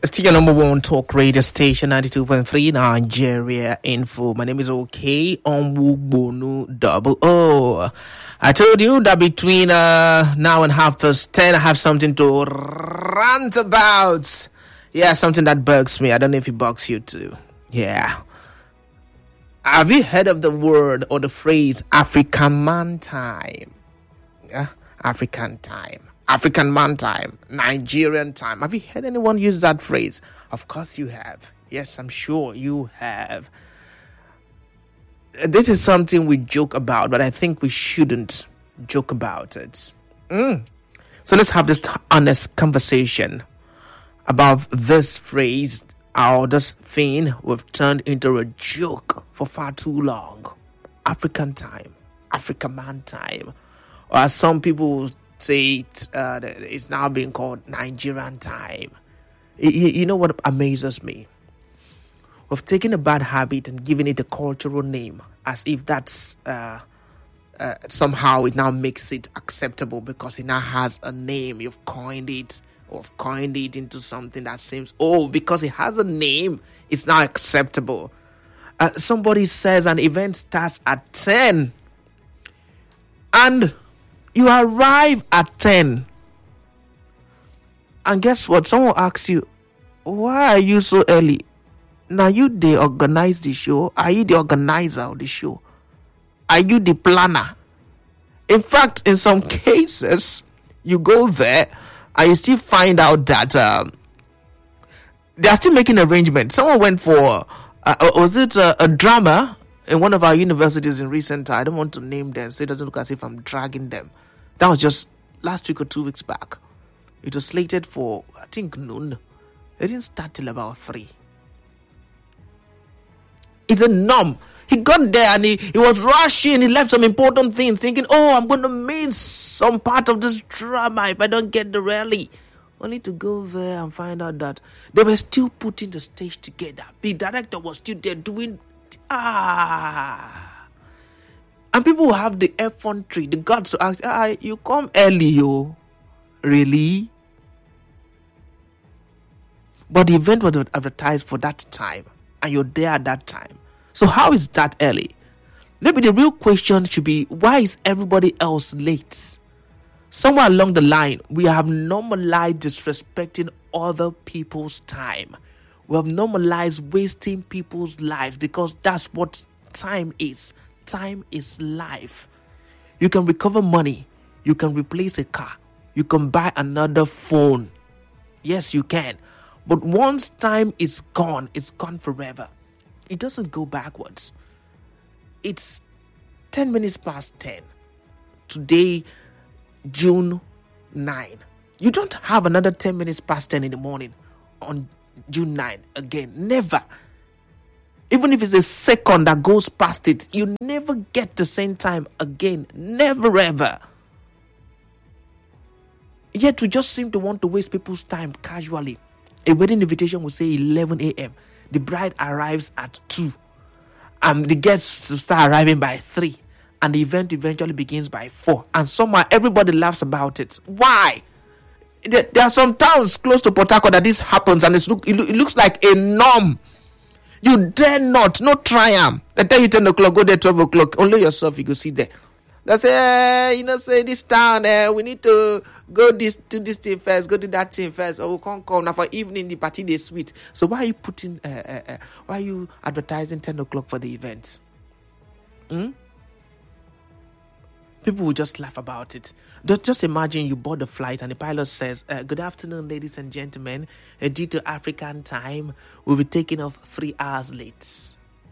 Still your number one talk radio station, 92.3 Nigeria Info. My name is OK Onwugbonu Double O. I told you that between now and 10:30, I have something to rant about. Yeah, something that bugs me. I don't know if it bugs you too. Yeah. Have you heard of the word or the phrase African man time? Yeah, African time. African man time, Nigerian time. Have you heard anyone use that phrase? Of course you have. Yes, I'm sure you have. This is something we joke about, but I think we shouldn't joke about it. So let's have this honest conversation about this phrase or this thing we've turned into a joke for far too long. African time, African man time. Or as some people say it's now being called Nigerian time. You know what amazes me? We've taken a bad habit and given it a cultural name, as if that's somehow it now makes it acceptable because it now has a name. You've coined it into something that seems, because it has a name, it's now acceptable. Somebody says an event starts at 10 and you arrive at 10. And guess what? Someone asks you, why are you so early? Now they organize the show. Are you the organizer of the show? Are you the planner? In fact, in some cases, you go there and you still find out that they are still making arrangements. Someone went for, was it a drama in one of our universities in recent time? I don't want to name them, so it doesn't look as if I'm dragging them. That was just last week or 2 weeks back. It was slated for, I think, noon. They didn't start till about 3. It's a norm. He got there and he was rushing. He left some important things, thinking, I'm going to miss some part of this drama if I don't get there early. Only to go there and find out that they were still putting the stage together. The director was still there doing... And people will have the effrontery, the guts to ask, you come early, yo. Really? But the event was advertised for that time, and you're there at that time. So how is that early? Maybe the real question should be, why is everybody else late? Somewhere along the line, we have normalized disrespecting other people's time. We have normalized wasting people's lives because that's what time is. Time is life. You can recover money. You can replace a car. You can buy another phone. Yes, you can. But once time is gone, it's gone forever. It doesn't go backwards. It's 10 minutes past 10. Today, June 9. You don't have another 10 minutes past 10 in the morning on June 9 again. Never. Even if it's a second that goes past it, you never get the same time again. Never ever. Yet we just seem to want to waste people's time casually. A wedding invitation will say 11 a.m. The bride arrives at 2. The guests to start arriving by 3. And the event eventually begins by 4. And somehow everybody laughs about it. Why? There are some towns close to Port Harcourt that this happens and it looks like a norm. You dare not, no triumph. They tell you 10 o'clock, go there 12 o'clock. Only yourself you go see there. They say, say this town, we need to go do this thing first, go do that thing first, or we can't come. Now for evening, the party is sweet. So why are you advertising 10 o'clock for the event? People will just laugh about it. Just imagine you board the flight and the pilot says, good afternoon, ladies and gentlemen. Due to African time, we'll be taking off 3 hours late.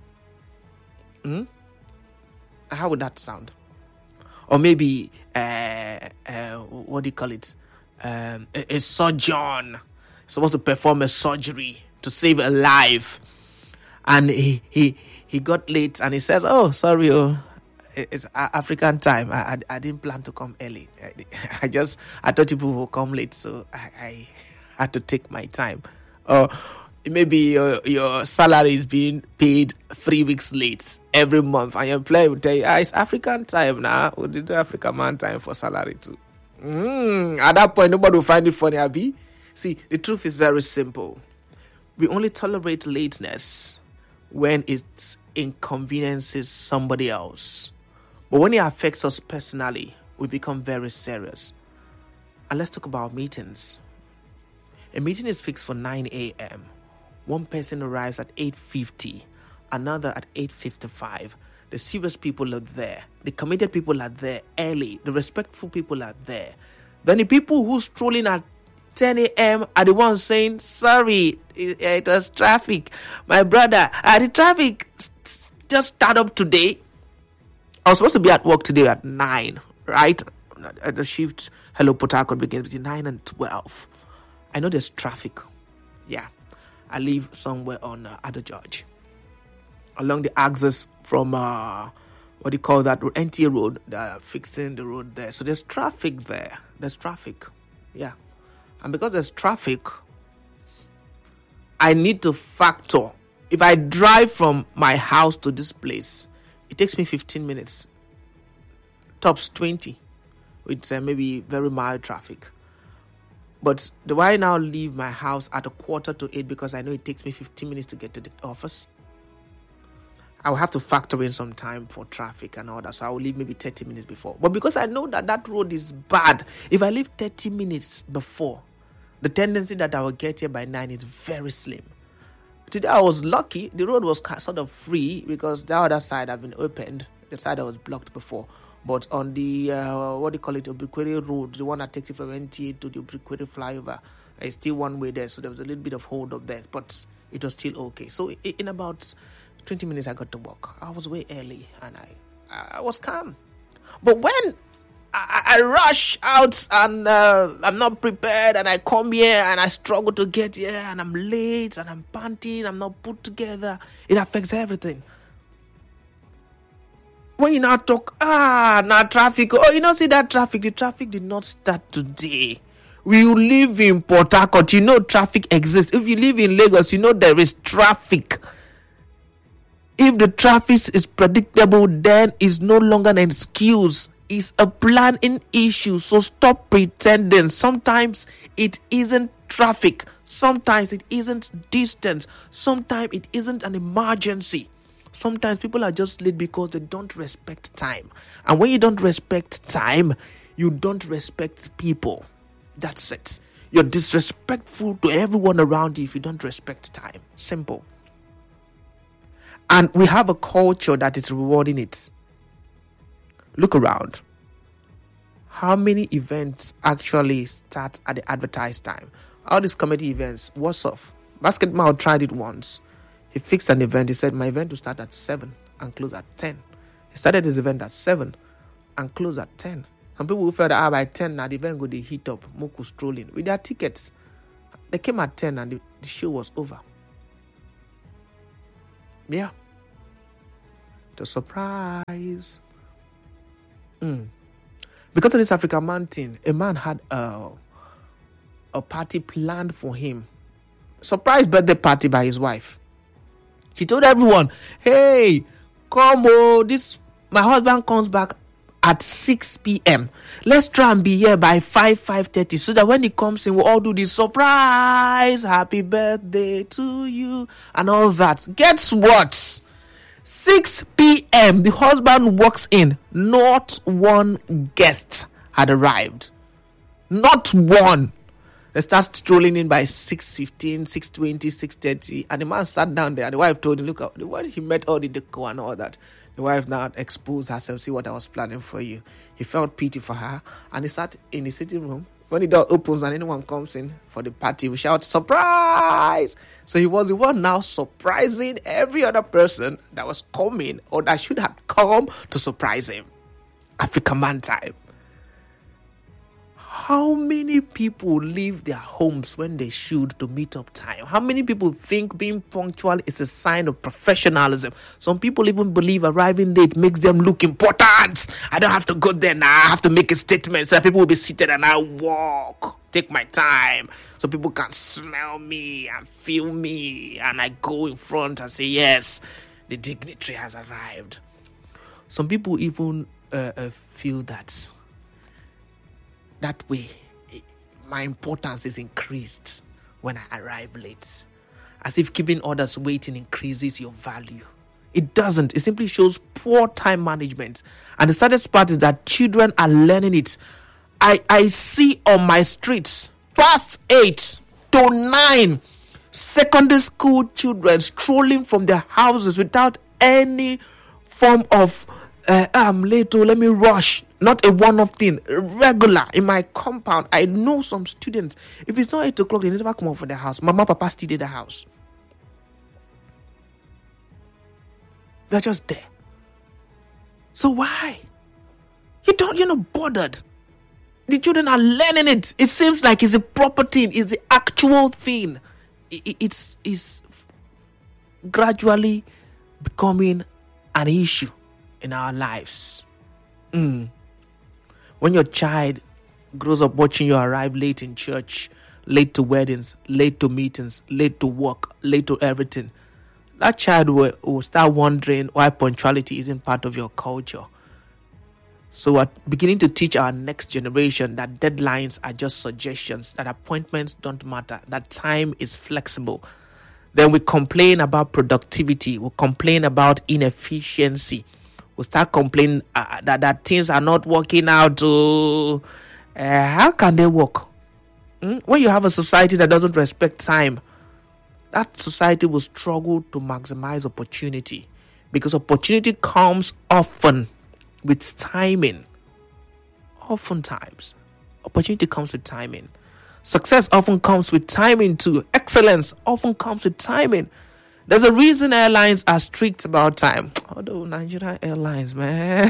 How would that sound? Or maybe, what do you call it? A surgeon supposed to perform a surgery to save a life. And he got late and he says, sorry, it's African time. I didn't plan to come early. I thought people would come late, so I had to take my time. Or maybe your salary is being paid 3 weeks late every month, and your employer will tell you, it's African time now. We do African man time for salary too. At that point, nobody will find it funny, Abi. See, the truth is very simple. We only tolerate lateness when it inconveniences somebody else. But when it affects us personally, we become very serious. And let's talk about meetings. A meeting is fixed for 9 a.m. One person arrives at 8:50, another at 8:55. The serious people are there. The committed people are there early. The respectful people are there. Then the people who strolling at 10 a.m. are the ones saying, sorry, it was traffic. My brother, the traffic just started up today. I was supposed to be at work today at 9, right? The shift, Hello Port Harcourt, begins between 9 and 12. I know there's traffic. Yeah. I live somewhere on Ada George. Along the axis from, NTA Road. They're fixing the road there. So there's traffic there. There's traffic. Yeah. And because there's traffic, I need to factor. If I drive from my house to this place, it takes me 15 minutes. Tops 20. With maybe very mild traffic. But do I now leave my house at 7:45 because I know it takes me 15 minutes to get to the office? I will have to factor in some time for traffic and all that. So I will leave maybe 30 minutes before. But because I know that road is bad, if I leave 30 minutes before, the tendency that I will get here by 9 is very slim. Today I was lucky. The road was sort of free because the other side had been opened. The side that was blocked before. But on the, Obriquere Road, the one that takes it from NTA to the Obriquere flyover, it's still one way there. So there was a little bit of hold up there. But it was still okay. So in about 20 minutes, I got to work. I was way early and I was calm. But when I rush out and I'm not prepared and I come here and I struggle to get here and I'm late and I'm panting, I'm not put together, it affects everything. When you now talk, now traffic, see that traffic, the traffic did not start today. We live in Port Harcourt, traffic exists. If you live in Lagos, there is traffic. If the traffic is predictable, then it's no longer an excuse. It's a planning issue. So stop pretending. Sometimes it isn't traffic. Sometimes it isn't distance. Sometimes it isn't an emergency. Sometimes people are just late because they don't respect time. And when you don't respect time, you don't respect people. That's it. You're disrespectful to everyone around you if you don't respect time. Simple. And we have a culture that is rewarding it. Look around. How many events actually start at the advertised time? All these comedy events, what's off? Basketball tried it once. He fixed an event. He said, my event will start at 7 and close at 10. He started his event at 7 and close at 10. Some people who felt that by 10, now the event go to heat up, Moku strolling. With their tickets, they came at 10 and the show was over. Yeah. The surprise. Because of this African man thing, a man had a party planned for him. Surprise birthday party by his wife. He told everyone, hey, come my husband comes back at 6 p.m. Let's try and be here by 5:30 so that when he comes in, we'll all do this surprise, happy birthday to you, and all that. Guess what? 6 p.m. the husband walks in. Not one guest had arrived. Not one. They start strolling in by 6:15, 6:20, 6:30. And the man sat down there and the wife told him, look, when he met all the decor and all that, the wife now exposed herself, see what I was planning for you. He felt pity for her and he sat in the sitting room. When the door opens and anyone comes in for the party, we shout, surprise! So he was the one now surprising every other person that was coming or that should have come to surprise him. African man time. How many people leave their homes when they should to meet up time? How many people think being punctual is a sign of professionalism? Some people even believe arriving late makes them look important. I don't have to go there now. I have to make a statement so that people will be seated and I walk. Take my time so people can smell me and feel me. And I go in front and say, yes, the dignitary has arrived. Some people even feel that way my importance is increased when I arrive late. as if keeping others waiting increases your value. It doesn't. It simply shows poor time management. And the saddest part is that children are learning it. I see on my streets, past 8 to 9, secondary school children strolling from their houses without any form of I'm late, let me rush. Not a one-off thing. Regular in my compound. I know some students, if it's not 8 o'clock, they never come out from their house. Mama, papa still in the house. They're just there. So why? You're not bothered. The children are learning it. It seems like it's a proper thing. It's the actual thing. It's gradually becoming an issue in our lives. When your child grows up watching you arrive late in church, late to weddings, late to meetings, late to work, late to everything, that child will start wondering why punctuality isn't part of your culture. So we're beginning to teach our next generation that deadlines are just suggestions, that appointments don't matter, that time is flexible. Then we complain about productivity. We complain about inefficiency. We start complaining that things are not working out. How can they work? When you have a society that doesn't respect time, that society will struggle to maximize opportunity, because opportunity comes often with timing. Oftentimes, opportunity comes with timing. Success often comes with timing too. Excellence often comes with timing. There's a reason airlines are strict about time. Although Nigerian Airlines, man.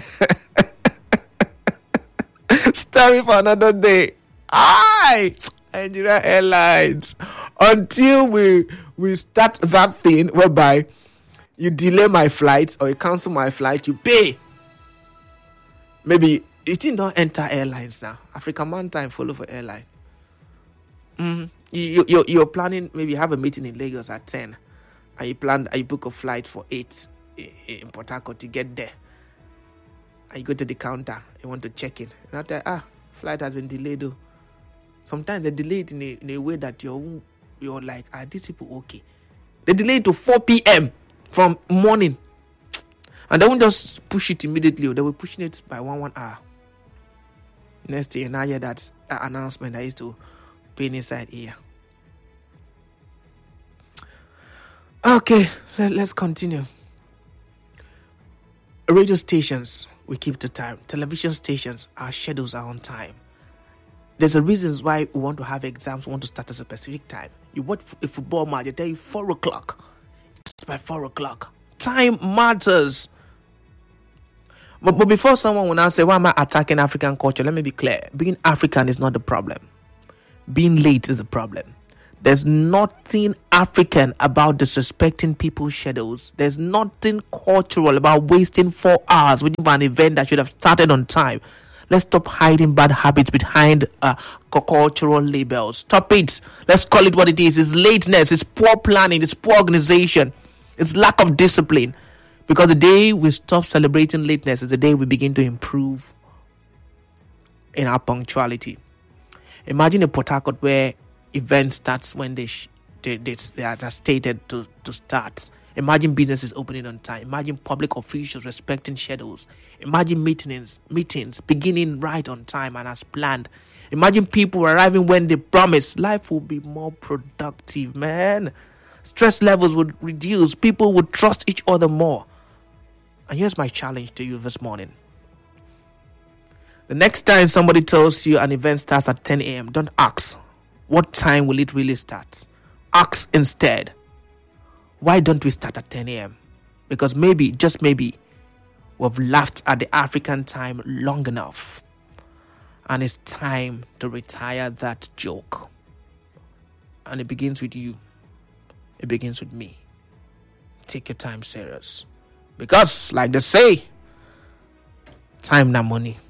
Story for another day. Nigerian Airlines. Until we start that thing whereby you delay my flights or you cancel my flight, you pay. Maybe it don't enter airlines now. African Man Time follow for airline. You're planning, maybe you have a meeting in Lagos at 10, and you book a flight for 8 in Port Harcourt to get there. And you go to the counter, you want to check in. And after, flight has been delayed though. Sometimes they delay it in a way that you're like, are these people okay? They delay it to 4 p.m. from morning. And they won't just push it immediately. They will pushing it by 1 hour. Next year, now hear that announcement that used to pay inside here. Okay, let's continue. Radio stations, we keep to time. Television stations, our schedules are on time. There's a reason why we want to have exams, we want to start at a specific time. You watch a football match, they tell you 4 o'clock. It's by 4 o'clock. Time matters. But before someone will now say, why am I attacking African culture? Let me be clear. Being African is not the problem. Being late is the problem. There's nothing African about disrespecting people's schedules. There's nothing cultural about wasting 4 hours waiting for an event that should have started on time. Let's stop hiding bad habits behind cultural labels. Stop it. Let's call it what it is. It's lateness. It's poor planning. It's poor organization. It's lack of discipline. Because the day we stop celebrating lateness is the day we begin to improve in our punctuality. Imagine a Port Harcourt where event starts when they are stated to start. Imagine businesses opening on time. Imagine public officials respecting schedules. Imagine meetings beginning right on time and as planned. Imagine people arriving when they promise. Life will be more productive, man. Stress levels would reduce. People would trust each other more. And here's my challenge to you this morning. The next time somebody tells you an event starts at 10 a.m., don't ask, what time will it really start? Ask instead, why don't we start at 10 a.m.? Because maybe, just maybe, we've laughed at the African time long enough. And it's time to retire that joke. And it begins with you. It begins with me. Take your time serious. Because, like they say, time na money.